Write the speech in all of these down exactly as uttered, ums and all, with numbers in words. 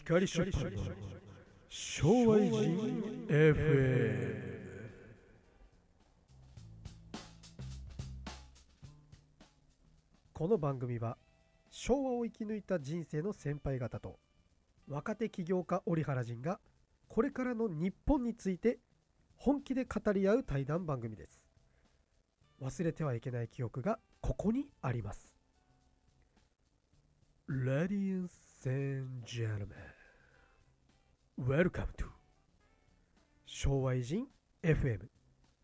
光出版の昭和偉人 エフエム。 この番組は昭和を生き抜いた人生の先輩方と若手起業家折原仁がこれからの日本について本気で語り合う対談番組です。忘れてはいけない記憶がここにあります。 Ladies and gentlemen, welcome to 昭和偉人 エフエム。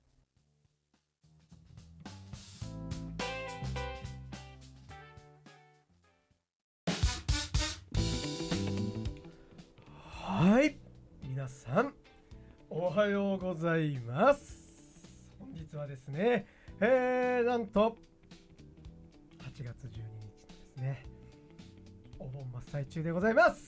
はい、皆さんおはようございます。本日はですね、えー、なんとはちがつじゅうににちですね、お盆真っ最中でございます。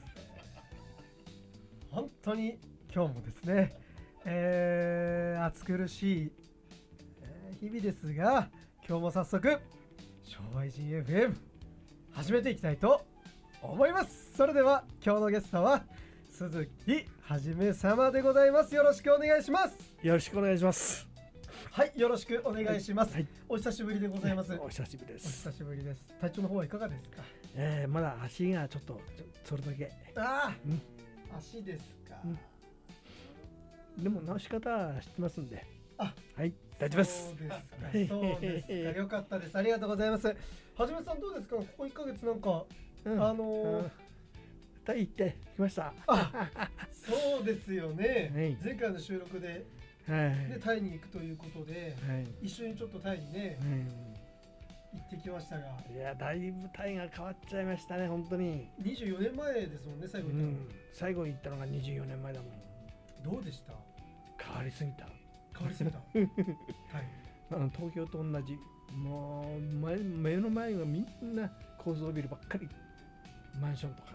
本当に今日もですね、えー、暑苦しい、えー、日々ですが、今日も早速昭和偉人 エフエム 始めていきたいと思います。それでは今日のゲストは鈴木はじめ様でございます。よろしくお願いします。 よろしくお願いします。 はい、よろしくお願いします、 はいはい、 お久しぶりでございます。 お久しぶりです。 お久しぶりです。体調の方はいかがですか？ えー、まだ足がちょっとそれだけ。 ああ、 うん、 足ですか、 うん、でも直し方は知ってますんで、 あ、 はい、大丈夫です。 そうですか、そうですか、よかったです。ありがとうございます。はじめさんどうですか？ここいっかげつなんか、うん、あのーうんタイ行ってきました。 あ、そうですよね、 はい、 前回の収録で、 はい、 でタイに行くということで、はい、一緒にちょっとタイにね、はい、行ってきましたが、 いやだいぶタイが変わっちゃいましたね。本当ににじゅうよねんまえですもんね、最後行ったの、うん、 最後に行ったのがにじゅうよねんまえだもん。 どうでした？ 変わりすぎた変わりすぎた、はい、 あの東京と同じ、もう 目, 目の前がみんな高層ビルばっかり、マンションとか。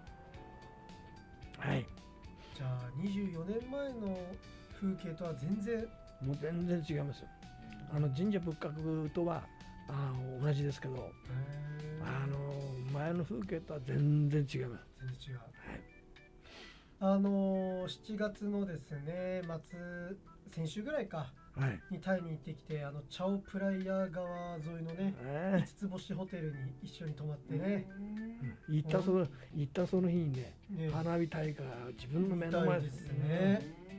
はい、 じゃあにじゅうよねんまえの風景とは全然もう全然違います。あの神社仏閣とはあ同じですけど、あの前の風景とは全然違います。 全然違う、はい、あのしちがつのですね末、先週ぐらいか、はい、にタイに行ってきて、あのチャオプライヤ川沿いのね、えー、いつつ星ホテルに一緒に泊まってね、 うん、行ったその行ったその日にね、ね、花火大会が自分の目の前ですね。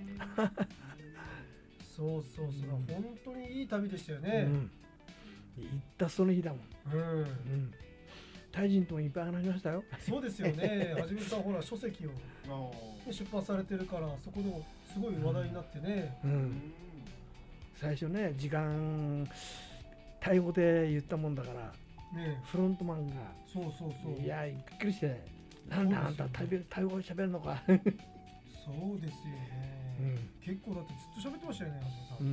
そうそうそう、うん、本当にいい旅でしたよね、うん、 行ったその日だもん、うんうん、タイ人ともいっぱい話しましたよ。 そうですよね。はじめさんほら書籍を出版されてるから、そこでもすごい話題になってね、うんうん、 最初ね時間タイ語で言ったもんだから、ね、フロントマンがそうそうそう、 いやびっくりして、なんだあんたタイ語喋るのか。 そうですよね、うん、結構だってずっと喋ってましたよね、はじめさん。うん、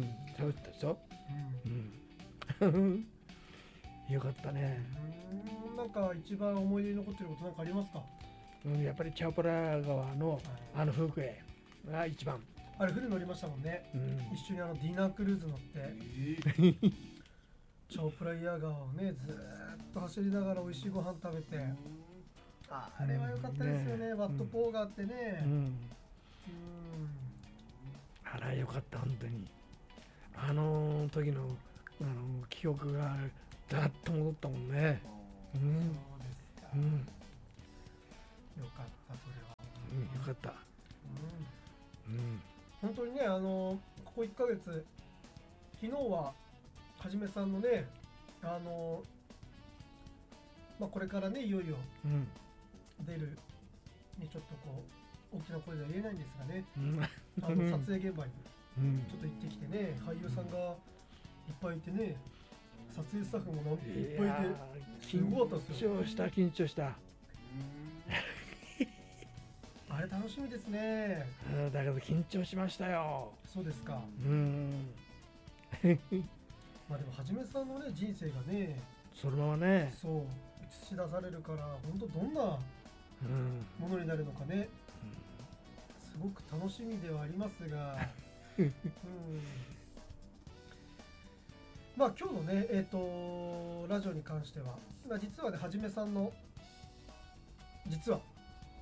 喋ったでしょ、うんうん、よかったね。 うん、なんか一番思い出に残ってることなんかありますか？ うん、やっぱりチャオプラ川のあの風景が一番。 あれ船乗りましたもんね、うん、一緒にあのディナークルーズ乗って、えー、チャオプライヤ川をねずーっと走りながら美味しいご飯食べて、あ, あれは良かったですよね、うん、ワットポーがあってね、うんうん、 あら良かった本当に。あの時のあの記憶がだっと戻ったもんね。 うん、そうですか、うん、よかったそれは、 うん、よかった、 うんうん、本当にね、あのここいっかげつ、昨日ははじめさんのね、あの、まあ、これからねいよいよ出る、ね、ちょっとこう大きな声では言えないんですがね、うん、あの撮影現場にちょっと行ってきてね、うん、俳優さんがいっぱいいてね、撮影スタッフもいっぱいいて、すごかったですよ。 緊張した緊張したあれ楽しみですね。 だけど緊張しましたよ。 そうですか。 うん。 まあでもはじめさんのね人生がね、 そのままね、 そう映し出されるから、本当どんなものになるのかね、うん、すごく楽しみではありますが、うん、まあ今日のねえっとラジオに関しては、まあ、実はねはじめさんの実は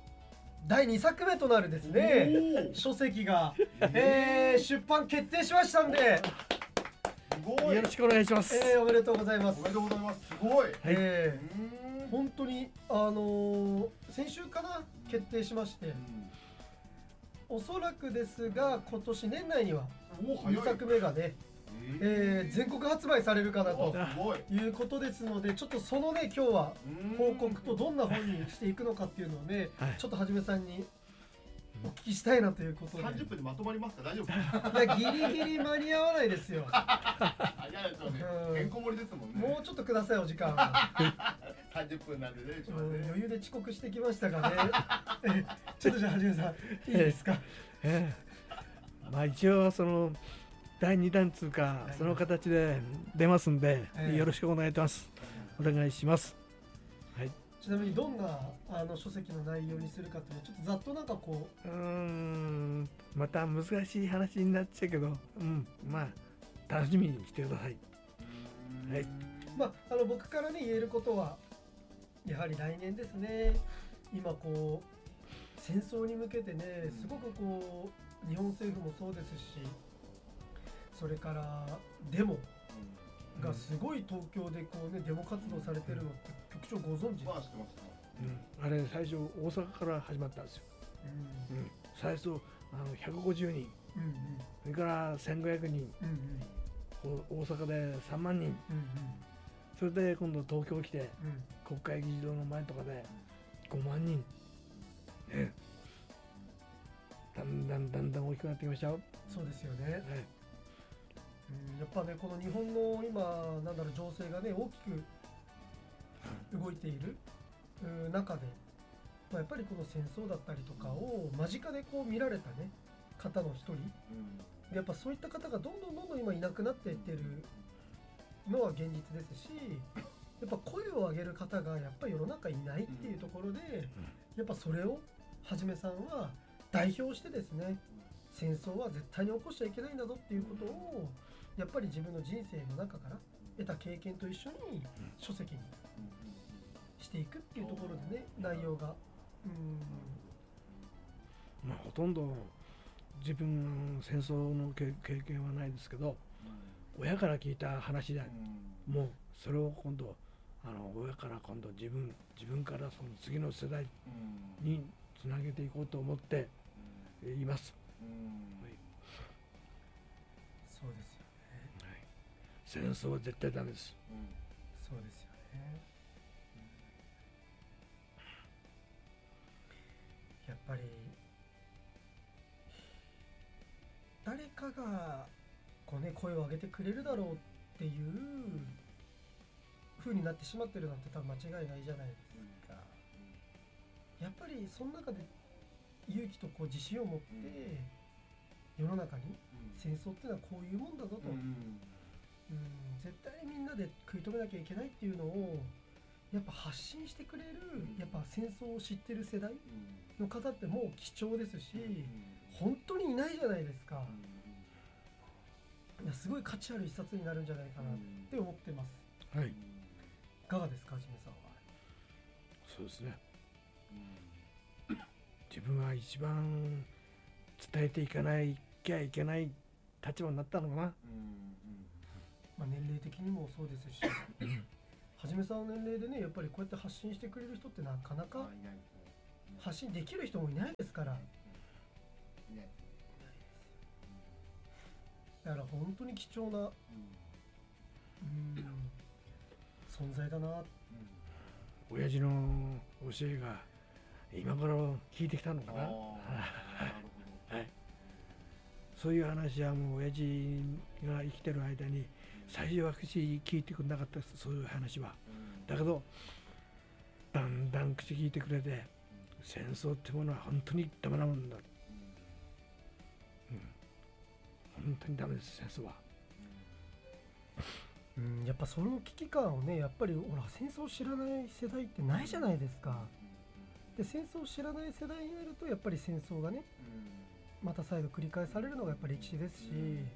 だいにさくめとなるですね書籍が、えー、出版決定しましたんで、 すごい、よろしくお願いします。 えー、おめでとうございます。 おめでとうございます。すごい、 えー、本当にあのー、先週かな決定しまして、うん、おそらくですが今年年内にはにさくめがね、えー、全国発売されるかなということですので、ちょっとそのね今日は報告とどんな本にしていくのかっていうのをね、はい、ちょっとはじめさんにお聞きしたいなということで。 さんじゅっぷんでまとまりますか？大丈夫？ いやギリギリ間に合わないですよ。 早いですよね。てんこ盛りですもんね。 もうちょっとくださいお時間。 さんじゅっぷんなんでね。 余裕で遅刻してきましたがね。ちょっとじゃあはじめさんいいですか？ ええ、まあ一応そのだいにだんつうかその形で出ますんで、えー、よろしくお願いします。お願いします。はい。 ちなみにどんなあの書籍の内容にするかっていうのはちょっとざっとなんかこううーんまた難しい話になっちゃうけど、うんまあ楽しみにしてください。 はい。まああの僕からね言えることはやはり来年ですね。今こう戦争に向けてねすごくこう日本政府もそうですし。それからデモがすごい東京でこうねデモ活動されてるのって局長ご存知ですか？ うん、あれ最初大阪から始まったんですよ。うんうん、最初あのひゃくごじゅうにん、うんうん、それからせんごひゃくにん、うんうん、大阪でさんまんにん、うんうん、それで今度東京来て、うん、国会議事堂の前とかでごまんにん、ね、だんだんだんだん大きくなってきましたよ。 そうですよね。はい、やっぱねこの日本の今なんだろう情勢がね大きく動いている中で、まあ、やっぱりこの戦争だったりとかを間近でこう見られたね方の一人、うん、やっぱそういった方がどんどんどんどん今いなくなっていってるのは現実ですし、やっぱ声を上げる方がやっぱり世の中いないっていうところで、やっぱそれをはじめさんは代表してですね、戦争は絶対に起こしちゃいけないんだぞっていうことをやっぱり自分の人生の中から得た経験と一緒に書籍にしていくっていうところでね内容がうんまあほとんど自分の戦争の経験はないですけど、親から聞いた話でもうそれを今度あの親から今度自分自分からその次の世代につなげていこうと思っています。はい、 そうですよね。はい、 戦争は絶対ダメです。 うん、そうですよね。やっぱり誰かがこうね声を上げてくれるだろうっていう風になってしまってるなんて多分間違いないじゃないですか。やっぱりその中で勇気とこう自信を持って世の中に戦争っていうのはこういうもんだぞと、うん、絶対にみんなで食い止めなきゃいけないっていうのをやっぱ発信してくれるやっぱ戦争を知ってる世代の方ってもう貴重ですし、本当にいないじゃないですか。いやすごい価値ある一冊になるんじゃないかなって思ってます。 はい。いかがですか、はじめさんは。 そうですね。自分は一番伝えていかなきゃいけない立場になったのかな。うんうん、 まあ、年齢的にもそうですしはじめさんの年齢でねやっぱりこうやって発信してくれる人ってなかなか発信できる人もいないですから。だから本当に貴重な、うん、存在だな、うん、 親父の教えが今頃聞いてきたのかな。はい、そういう話はもう親父が生きてる間に最初は口聞いてくれなかったです、そういう話は。だけどだんだん口聞いてくれて、戦争ってものは本当にダメなもんだ、うん、本当にダメです、戦争は。 うん、やっぱその危機感をねやっぱりほら戦争を知らない世代ってないじゃないですか。で戦争を知らない世代になるとやっぱり戦争がねまた再度繰り返されるのがやっぱり歴史ですし、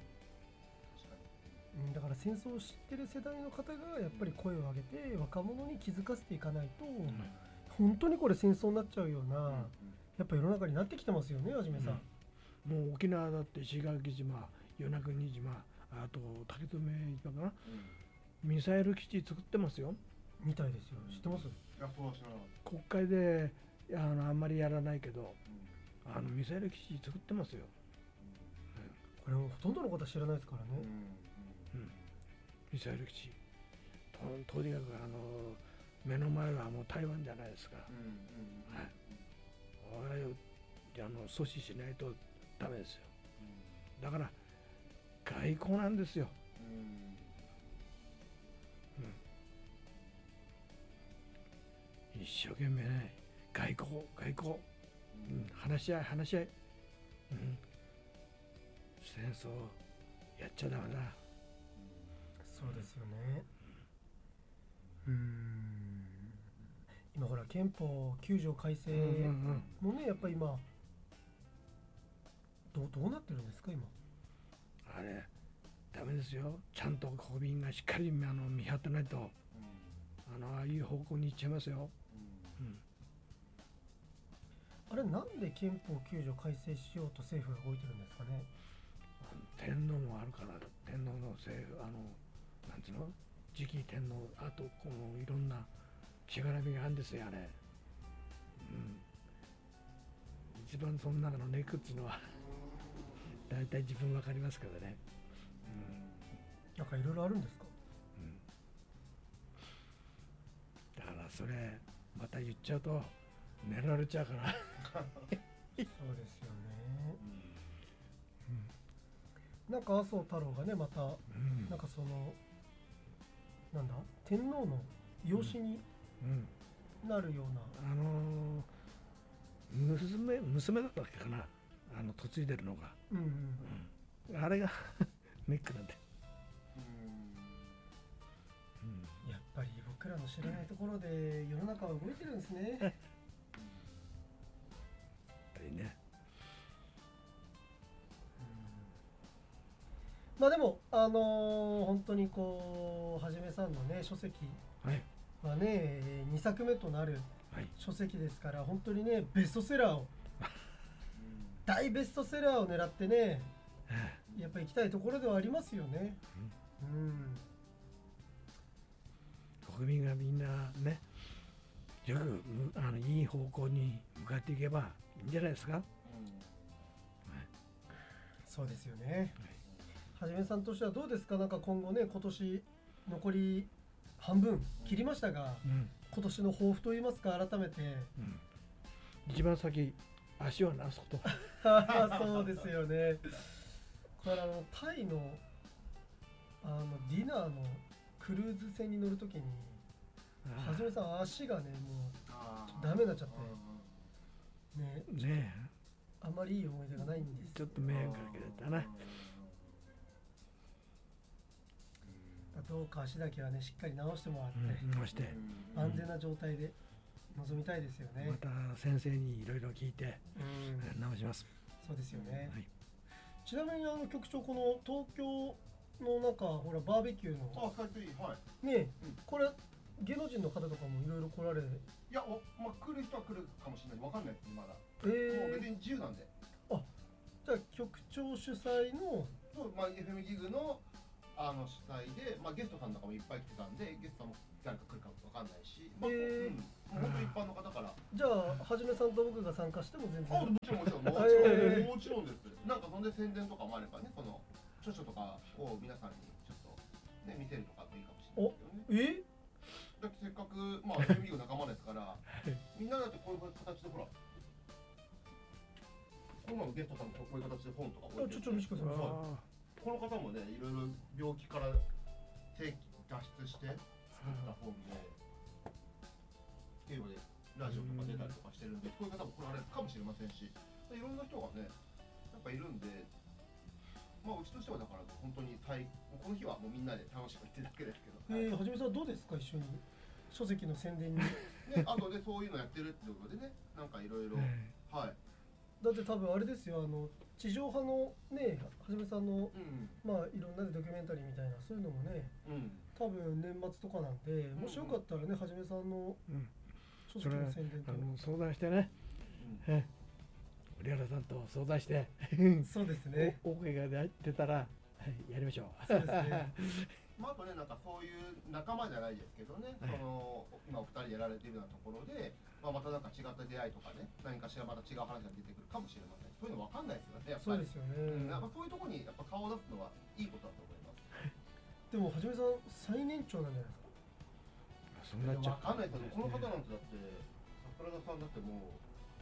うん、だから戦争を知ってる世代の方がやっぱり声を上げて若者に気づかせていかないと、うん、本当にこれ戦争になっちゃうようなやっぱ世の中になってきてますよね、はじめさん。 うん、もう沖縄だって石垣島、与那国島、あと竹富島かな、うん、ミサイル基地作ってますよ。 みたいですよ。知ってます？いや、そうは知らなかっ国会であのあんまりやらないけど、うん、あのミサイル基地作ってますよ。 これほとんどの方知らないですからね。 うんうん、ミサイル基地と、とにかくあの目の前はもう台湾じゃないですか。あれをあの阻止しないとダメですよ。だから外交なんですよ。うん、一生懸命ね、外交外交、うん、話し合い話し合い、うん、戦争やっちゃダメだ。 そうですよね。うーん、今ほら憲法きゅう条改正もね、やっぱり今どう、どうなってるんですか今。 あれダメですよ。ちゃんと国民がしっかりあの見張ってないと、うん、あのああいう方向に行っちゃいますよ。うんうん、 あれなんで憲法きゅう条改正しようと政府が動いてるんですかね。 天皇もあるから、天皇のせい、あのなんつうの、次期天皇、あとこのいろんなしがらみがあるんですよあれ。うん、一番その中のネックっつうのは大体自分分かりますけどね。 うん、なんかいろいろあるんですか。 うん、だからそれまた言っちゃうと狙われちゃうからそうですよね。うん、なんか麻生太郎がねまた、うん、なんかそのなんだ天皇の養子になるような、 うん、あのー、娘娘だったっけかな、あの嫁いでるのが、うんうんうん、あれがネックなんで、 うん、やっぱり僕らの知らないところで世の中は動いてるんですね。やっぱりね。 まあでもあのー、本当にこうはじめさんのね書籍はね、はい、にさくめとなる書籍ですから、はい、本当にねベストセラーを大ベストセラーを狙ってねやっぱり行きたいところではありますよね。うん、うん、 国民がみんなねよくあのいい方向に向かっていけばいいんじゃないですか。うん、はい、 そうですよね。はい、はじめさんとしてはどうですか。なんか今後ね今年残り半分切りましたが、うん、今年の抱負といいますか改めて、うん、 一番先足を治すことそうですよね。これあのタイのあのディナーのクルーズ船に乗るときにはじめさん足がねもうダメになっちゃってねねえあまりいい思い出がないんです。 ちょっと迷惑かけたな。 どうか足だけはねしっかり直してもらって、 うん、直して安全な状態で臨みたいですよね。 また先生にいろいろ聞いて、うん、直します。 そうですよね。はい、ちなみにあの局長この東京の中ほらバーベキューのあスカイツリーはいね、うん、これ芸能人の方とかもいろいろ来られる。 いやおまあ来る人は来るかもしれないわかんないですねまだ。えー、もう別に自由なんで。 あじゃあ局長主催のそうまあ エフエム ギグのあの主催で、まあ、ゲストさんとかもいっぱい来てたんでゲストさんも誰か来るかわかんないし、まあえーうん、本当に一般の方からじゃあはじめさんと僕が参加しても全然あもちろんもちろんもちろん、えー、もちろんです。なんかそんで宣伝とかもあればねその著書とかを皆さんにちょっとね見せるとかもいいかもしれないですよね。えだってせっかくまあ エフエム ギグ仲間ですからみんなだってこういう形でほら今のゲストさんもこういう形で本とか置いてる。 ちょっと見せてください。 この方もね、いろいろ病気から脱出して作った本で、英語でラジオとか出たりとかしてるんで、こういう方も来られるかもしれませんし、いろんな人がね、やっぱいるんで、まあうちとしてはだから本当に最この日はもうみんなで楽しく行ってるだけですけど。 えー、はじめさんどうですか一緒に書籍の宣伝に。 ね、あとでそういうのやってるってことでね、なんかいろいろはい。 だって多分あれですよあの地上波のねはじめさんの、うん、まあいろんなドキュメンタリーみたいなそういうのもね、うん、多分年末とかなんで、もしよかったらねはじめさんの書籍の宣伝と、 うん、あの相談してね、うん、え折原さんと相談してそうですね。 お OK が出たら、はい、やりましょう。 そうですね。 まあ、あとね、なんかそういう仲間じゃないですけどね、 はいその今お二人でやられているようなところで、まあ、またなんか違った出会いとかね、何かしらまた違う話が出てくるかもしれません。そういうの分かんないですよね、やっぱり。 そうですようん、 ね。 やっぱそういうところにやっぱ顔を出すのはいいことだと思います。 でもはじめさん最年長なんじゃないですか。 そうなっちゃう。 分かんないですけど、この方なんてだって桜田さんだっても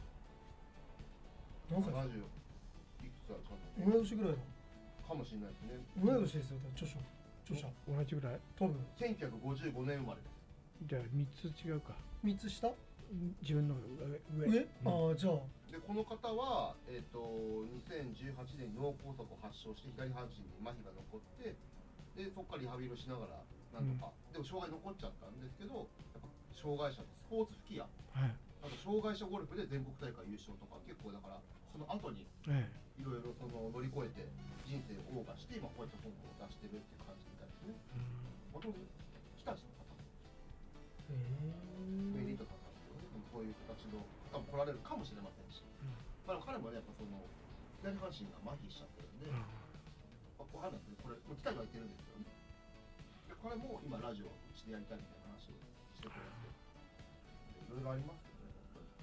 うなんかななじゅういくつだか同い年ぐらいの。 かもしれないですね。 同い年ですよ。著書。著者。 同じぐらい。 多分。 せんきゅうひゃくごじゅうごねん生まれです。 じゃあ三つ違うか。 三つ下？ 自分の上。 上？ うんああじゃあ。 でこの方は、えー、とにせんじゅうはちねんに脳梗塞を発症して左半身に麻痺が残ってでそこからリハビリをしながらなんとか、でも障害残っちゃったんですけどやっぱ障害者でスポーツ吹き矢はい。 あと障害者ゴルフで全国大会優勝とか結構だからその後にえいろいろその乗り越えて人生を謳歌して今こうやって本を出してるっていう感じみたいですね。 え。うんもともと日立の方へメリえ。 ットさんなんですけどね、でもそういう形の方も来られるかもしれませんし、まあ、彼もねやっぱその左半身が麻痺しちゃってるんで、まあ、わかんないですけどこれもう期待は言ってるんですけどね。でこれも今ラジオしてやりたいみたいな話をしてくれていろいろありますよね。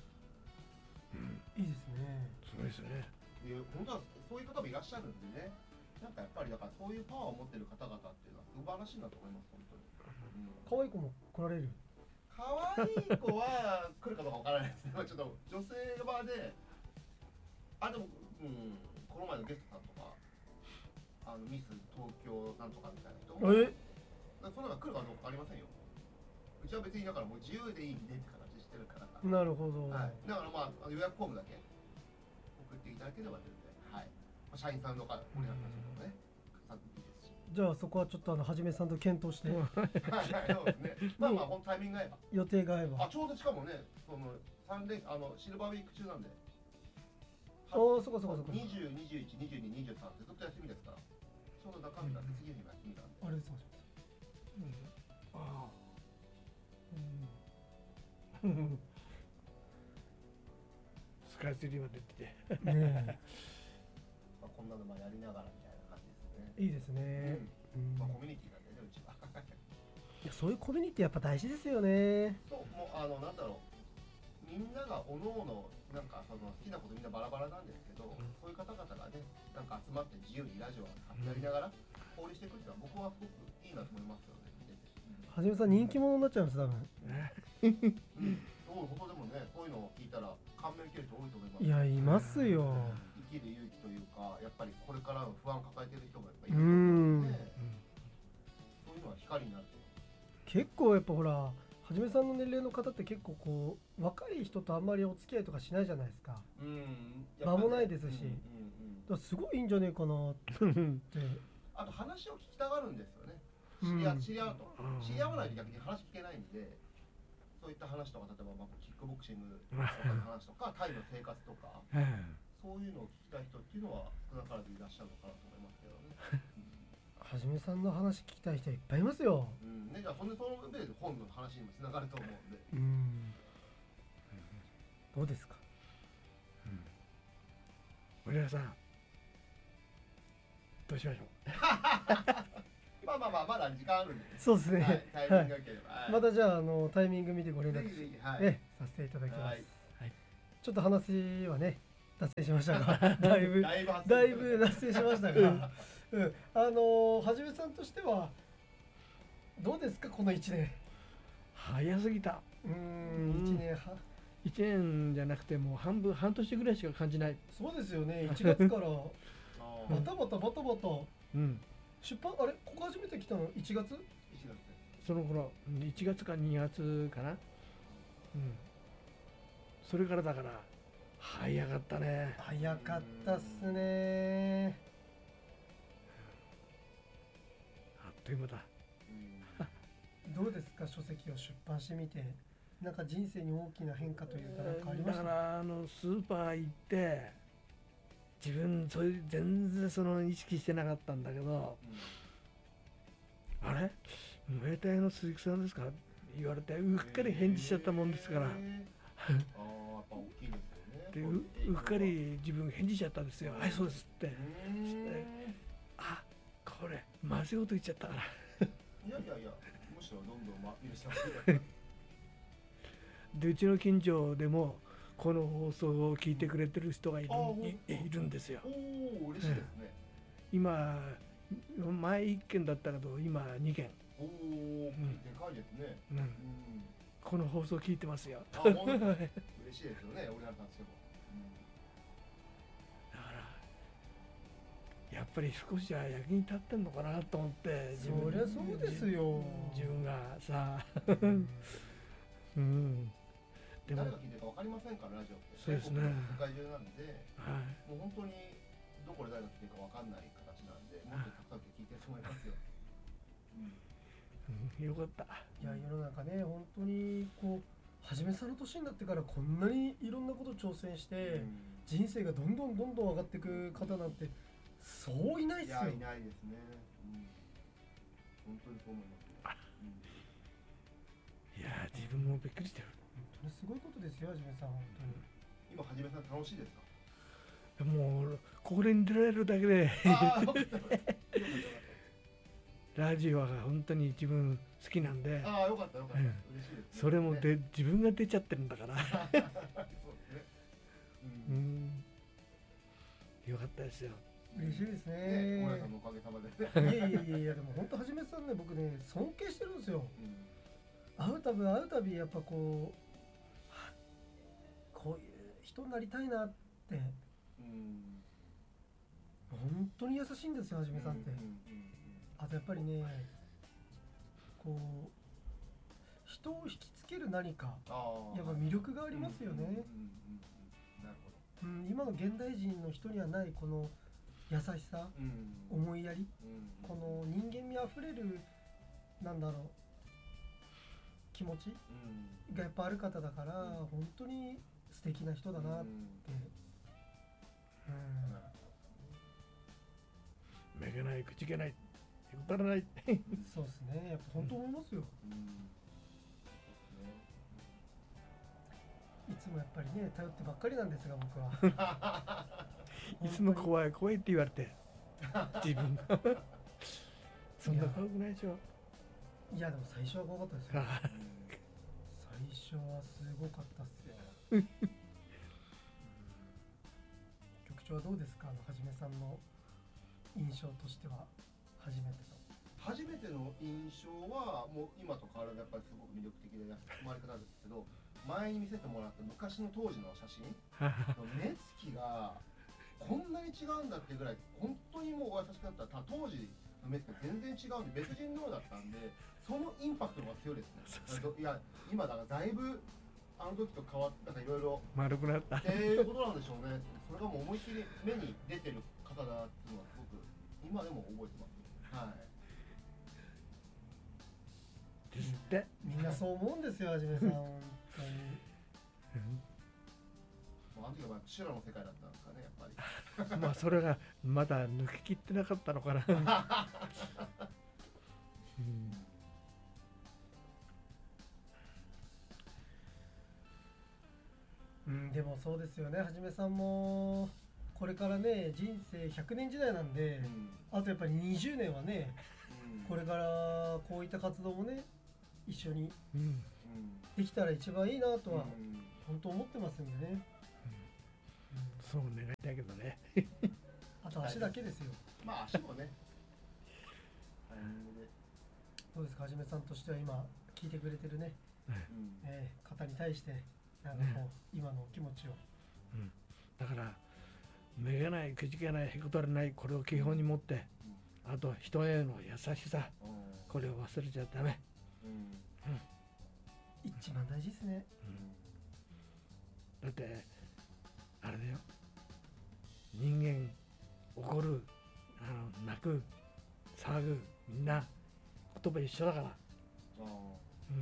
いいですね。 すごいですね。 で本当はそういう方もいらっしゃるんでね、なんかやっぱりだからそういうパワーを持ってる方々っていうのは素晴らしいなと思います本当に。うん可愛い子も来られる。 可愛い子は来るかどうかわからないですね。まあちょっと女性側で、あでも、うん、この前のゲストさんとか、あのミス東京なんとかみたいな人も、 え？ そんなの来るかどうかありませんよ。うちは別にだからもう自由でいいんでって形してるから。 なるほど。 はい。だからまあ予約フォームだけ送っていただければ全然、はい。まあ社員さんとかお願いしますけどね、さんでいいですし。 じゃあそこはちょっとあのはじめさんと検討してはいはいそうですね。まあまあほんとタイミングが合えば。 予定が合えば。 あちょうどしかもね、その三連あのシルバーウィーク中なんで。 おおそこそこそこ。 にじゅう、にじゅういち、にじゅうに、にじゅうさんってずっと休みですから。ちょうど中身が次の日が休みなんで。 あれそうああ。 うん。 スカイツリーまで出て。 ねまあこんなのまあやりながらみたいな感じですね。 え。いいですね。うんまあコミュニティなんでねうちは。 いやそういうコミュニティやっぱ大事ですよね。 そうもうあのなんだろうみんながおのおのなんかその好きなことみんなバラバラなんですけど、そういう方々がねなんか集まって自由にラジオをやりながら交流していくっていうのは僕はすごくいいなと思いますよね。見ててはじめさん人気者になっちゃいます多分。 うん、そう本当でもねそういうのを聞いたら感銘受ける人多いと思います。 いやいますよ。 生きる勇気というかやっぱりこれからの不安を抱えている人もやっぱりういると思うんん。 で、そういうのは光になると。 結構やっぱほらはじめさんの年齢の方って結構こう若い人とあんまりお付き合いとかしないじゃないですか。 うん間もないですしうんうんうんだからすごいいいんじゃねえかなって。 あと話を聞きたがるんですよね。 うん知り合知り合うとうん知り合わないと逆に話聞けないんで、そういった話とか例えばまあキックボクシングとかの話とかタイの生活とかそういうのを聞きたい人っていうのは少なからずいらっしゃるのかなと思いますけどね。 はじめさんの話聞きたい人いっぱいいますよ。 うんうんね、じゃあそのその上で本の話にもつながると思うんで。 うん。どうですか。 折原さん。どうしましょう。 まあまあまあまだ時間あるんで、ね。 そうですね。 はい、タイミングが良ければ。はいまたじゃああのタイミング見てご連絡ぜひぜひはい。 ねさせていただきます。 はいちょっと話はね脱線しましたがだいぶだいぶ発だいぶ脱線しましたが、うん、あのはじめさんとしてはどうですかこのいちねん。 早すぎた。 うーうんんいちねんは。 一年じゃなくてもう半分半年ぐらいしか感じない。 そうですよねいちがつからあーバタバタバタバタうん。 出版あれここ初めて来たのいちがつ。 一月その頃いちがつかにがつかな。うん。それからだから早かったね。 早かったっすね。 あっという間だ。 うんどうですか書籍を出版してみてなんか人生に大きな変化というかなんかありまだかした。 らあのスーパー行って自分そういう全然その意識してなかったんだけど、あれムエタイの鈴木さんですか言われてうっかり返事しちゃったもんですから、 へーああやっぱ大きいですよね。 で う, うっかり自分返事しちゃったんですよ。はい、そうですって。あ、これまずいこと言っちゃったから。 いやいやいや、むしろどんどんま許してほしい。 でうちの近所でもこの放送を聞いてくれてる人がいる、い, いるんですよ。 おお、嬉しいですね。 今前いっけんだったけど今にけん。 おお、うん、でかいですね。 うんうん、この放送聞いてますよ。 あ、嬉しいですよね。俺なんかですけど、うん、 だからやっぱり少しは役に立ってんのかなと思って。 そりゃそうですよ。 自分がさ、うん、うん、 でも誰が聞いてるか分かりませんから、ラジオって。 そうですね。 世界中なんで、 はい、 もう本当にどこで誰が聞いてるか分かんない形なんで、もっとたくさん聞いてると思いますよ。 うん、よかった。 いや、世の中ね、本当にこうはじめさんの年になってからこんなにいろんなこと挑戦して、うん、人生がどんどんどんどん上がっていく方なんてそういないですよ。 いや、いないですね。うん、本当にそう思います、うん、 いや、自分もびっくりしてる。 本当にすごいことですよ、はじめさん。本当に今はじめさん楽しいですか？ もうこれに出られるだけでラジオが本当に自分好きなんで。 ああ、よかったよかった、うん、嬉しいです、ね、 それもで自分が出ちゃってるんだからそうですね、 うん、うんよかったですよ。 嬉しいですね。 ね、大家さんのおかげさまで。 いやいやいやいや、でも本当はじめさんね、僕ね尊敬してるんですよ。うん、会うたび会うたびやっぱこうこういう人になりたいなって、うん、本当に優しいんですよ、はじめさんって。うんうんうん、あとやっぱりね、こう人を引きつける何かやっぱ魅力がありますよね。今の現代人の人にはないこの優しさ、うん、思いやり、うん、この人間味あふれるなんだろう気持ちがやっぱある方だから、うん、本当に素敵な人だなって、うんうん、めげない口げないへこたれないそうですね、やっぱ本当思いますよ、うんうん、いつもやっぱりね頼ってばっかりなんですが僕はいつも怖い怖いって言われて自分がそんな怖くないでしょ。 いやでも最初は怖かったですよ最初はすごかったっすよ局長はどうですか、あのはじめさんの印象としては。初めての初めての印象はもう今と変わらずやっぱりすごく魅力的で生まれ方ですけど、前に見せてもらった昔の当時の写真目つきがこんなに違うんだってぐらい本当にもうお優しかった。当時の目つきが全然違うんで別人のようだったんで、そのインパクトが強いですね。いや今だからだいぶあの時と変わったかいろいろ丸くなったっていうことなんでしょうね。それがもう思いっきり目に出てる方だっていうのはすごく今でも覚えてます。はい。 ですって。 みんなそう思うんですよ、はじめさん。本当に。 あの時は修羅の世界だったんですかね、やっぱり。 まあそれがまだ抜けきってなかったのかな。うん、 うん、でもそうですよね、はじめさんもこれからね人生ひゃくねん時代なんで、うん、あとやっぱりにじゅうねんはね、うん、これからこういった活動もね一緒にできたら一番いいなとは本当思ってますんでね、うんうん、 そう願いたいけどねあと足だけですよ。 まあ足もねどうですか、はじめさんとしては今聞いてくれてるね、うんえー、方に対してなんかこう、ね、今のお気持ちを、 うん、だからめげないくじけないへこたれないこれを基本に持って、うん、あと人への優しさ、うん、これを忘れちゃダメ、うんうん、 一番大事ですね、 うん、だってあれだよ、人間怒るあの泣く騒ぐみんな言葉一緒だから、うん、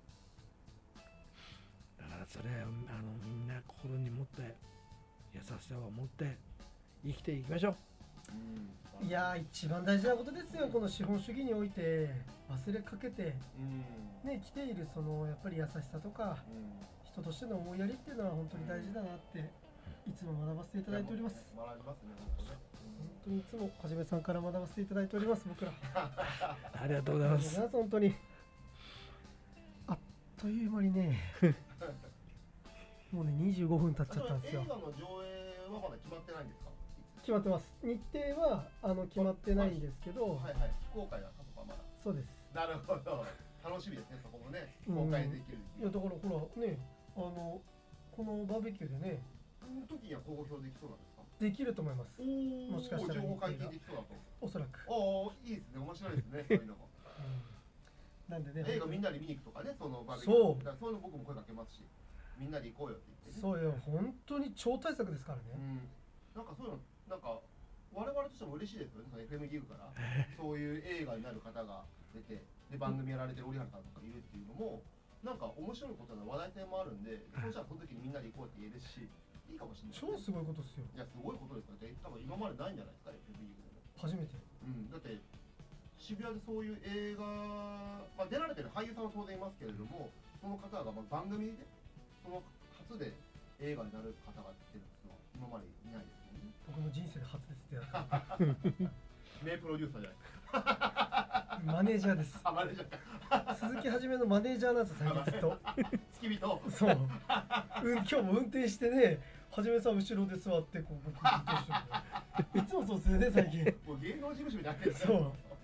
だからそれをあのみんな心に持って優しさを持って生きていきましょう、 うん、いや一番大事なことですよ。この資本主義において忘れかけて、うん、ね来ているそのやっぱり優しさとか、うん、 人としての思いやりっていうのは本当に大事だなっていつも学ばせていただいております。 学びますね、本当ね。 本当にいつもはじめさんから学ばせていただいております。僕らありがとうございます。 本当にあっという間にねもうねにじゅうごふん経っちゃったんですよ。 映画の上映はまだ決まってないんですか？ 決まってます。日程はあの決まってないんですけど、 はいはい、非公開だったとかまだ。 そうです。 なるほど、楽しみですね、そこもね、公開できる。 いやだからほらね、あのこのバーベキューでね、 その時には公表できそうなんですか？ できると思います。 もしかしたら情報解禁できそうだと。 おそらく。 おお、いいですね、面白いですね、そういうのも。 なんでね、 映画みんなで見に行くとかね、そのバーベキュー。そう。そういうの僕も声かけますし、みんなで行こうよって言ってね。 そうよ、本当に超大作ですからね。 うん。なんかそういうの、なんか我々としても嬉しいですよね、その エフエム ギグからそういう映画になる方が出て、で番組やられてる折原さんとかいるっていうのも、なんか面白いことな話題性もあるんで、そうしたらその時にみんなで行こうって言えるし、いいかもしれない、ね。 超すごいことですよ。 いや、すごいことですよね。多分今までないんじゃないですか、エフエム ギグでも。 初めて。 うん、だって渋谷でそういう映画、まあ、出られてる俳優さんは当然いますけれども、その方がまあ番組でその初で映画になる方が出るのは今までいないですよね。 僕の人生で初ですってやった名プロデューサーじゃない。 マネージャーです。 あ、マネージャーか。 鈴木はじめのマネージャーなんですよ、最近ずっと。 付き人。 そう。うん、今日も運転してね、はじめさん後ろで座ってこう僕運転してる。いつもそうですよね、最近。 もう芸能事務所になってる。 そう。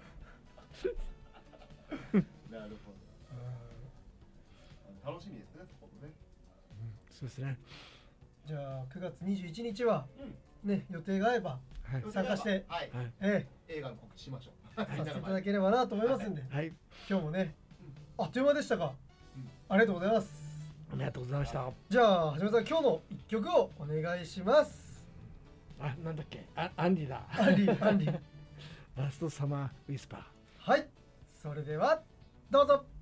なるほど。楽しみですね、そこもね。 うん、そうですね。 じゃあくがつにじゅういちにちは、うん、ね、予定が合えば、はい、参加して、 はい、 ええ、映画の告知しましょう。 させていただければなと思いますんで、 はい、 今日もね、あっという間でしたが、うん、ありがとうございます。 ありがとうございました。 じゃあはじめさん、今日の一曲をお願いします。 あ、なんだっけ、あ、アンディだ。 アンディ、アンディ。 ラストサマーウィスパー。 はい、それではどうぞ。